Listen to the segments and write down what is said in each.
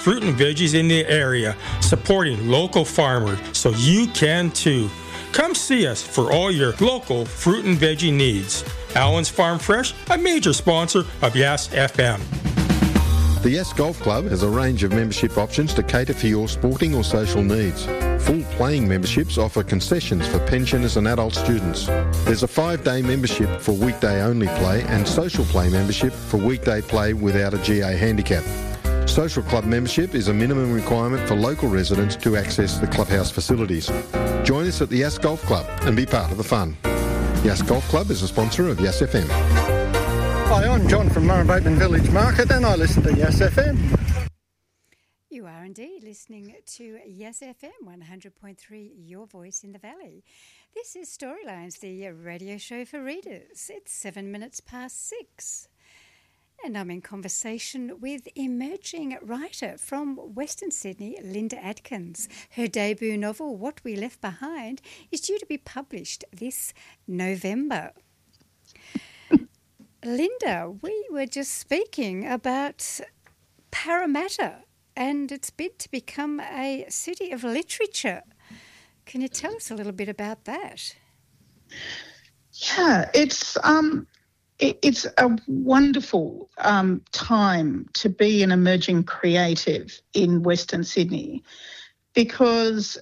fruit and veggies in the area, supporting local farmers so you can too. Come see us for all your local fruit and veggie needs. Allen's Farm Fresh, a major sponsor of Yes FM. The Yes Golf Club has a range of membership options to cater for your sporting or social needs. Full playing memberships offer concessions for pensioners and adult students. There's a 5-day membership for weekday-only play and social play membership for weekday play without a GA handicap. Social club membership is a minimum requirement for local residents to access the clubhouse facilities. Join us at the Yes Golf Club and be part of the fun. Yes Golf Club is a sponsor of Yes FM. Hi, I'm John from Murrumbateman Village Market and I listen to Yes FM. You are indeed listening to Yes FM 100.3, your voice in the valley. This is Storylines, the radio show for readers. It's 7 minutes past 6. And I'm in conversation with emerging writer from Western Sydney, Linda Atkins. Her debut novel, What We Left Behind, is due to be published this November. Linda, we were just speaking about Parramatta and its bid to become a city of literature. Can you tell us a little bit about that? Yeah, it's a wonderful time to be an emerging creative in Western Sydney because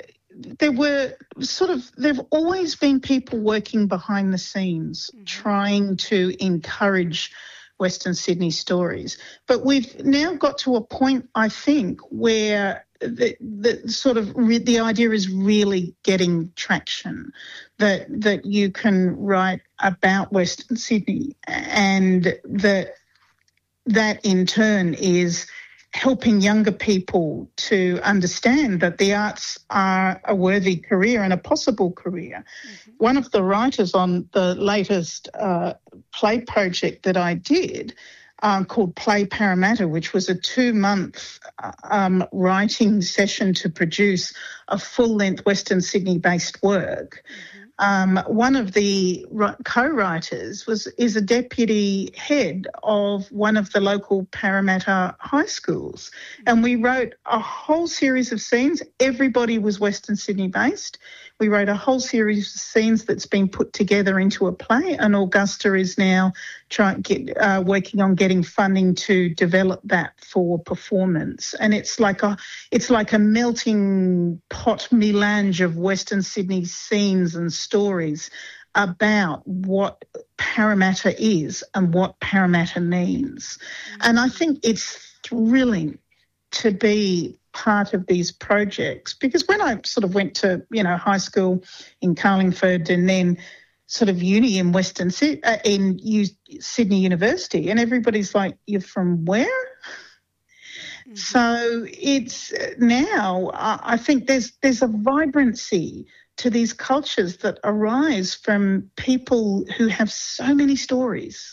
there've always been people working behind the scenes trying to encourage Western Sydney stories. But we've now got to a point, I think, where the idea is really getting traction, that you can write about Western Sydney and that in turn is helping younger people to understand that the arts are a worthy career and a possible career. Mm-hmm. One of the writers on the latest play project that I did called Play Parramatta, which was a 2-month writing session to produce a full-length Western Sydney-based work. One of the co-writers is a deputy head of one of the local Parramatta high schools. And we wrote a whole series of scenes. Everybody was Western Sydney-based. We wrote a whole series of scenes that's been put together into a play, and Augusta is now working on getting funding to develop that for performance. And it's like a melting pot melange of Western Sydney scenes and stories about what Parramatta is and what Parramatta means. And I think it's thrilling to be part of these projects, because when I sort of went to, high school in Carlingford and then sort of uni in Sydney University, and everybody's like, you're from where? Mm-hmm. So it's now, I think there's a vibrancy to these cultures that arise from people who have so many stories.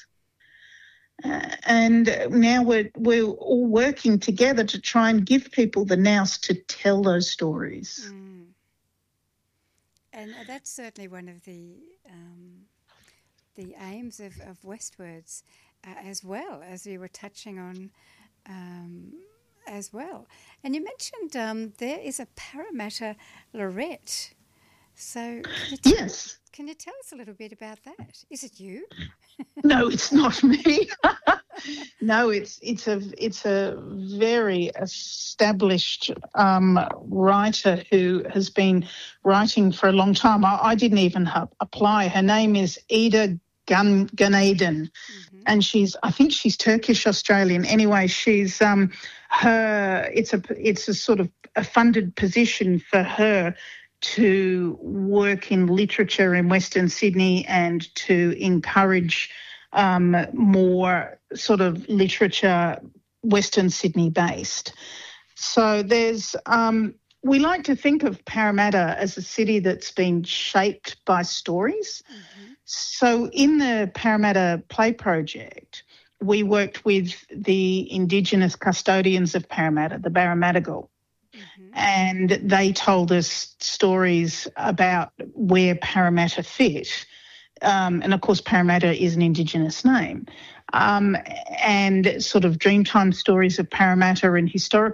And now we're all working together to try and give people the nous to tell those stories. Mm. And that's certainly one of the aims of Westwards, as well, as you were touching on as well. And you mentioned there is a Parramatta Lorette. So yes. Can you tell us a little bit about that? Is it you? No, it's not me. No, it's a very established writer who has been writing for a long time. I didn't even apply. Her name is Ida Gunaydin, and I think she's Turkish Australian. Anyway, she's it's a sort of a funded position for her to work in literature in Western Sydney and to encourage more sort of literature Western Sydney based. So there's we like to think of Parramatta as a city that's been shaped by stories. Mm-hmm. So in the Parramatta Play Project, we worked with the Indigenous custodians of Parramatta, the Barramatagal. And they told us stories about where Parramatta fit. And, of course, Parramatta is an Indigenous name. And sort of Dreamtime stories of Parramatta and historical